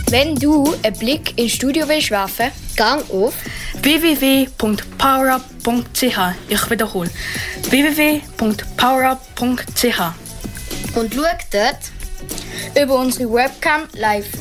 Wenn du einen Blick ins Studio willst werfen, gang auf www.powerup.ch. Ich wiederhole. www.powerup.ch. und schau dort über unsere Webcam live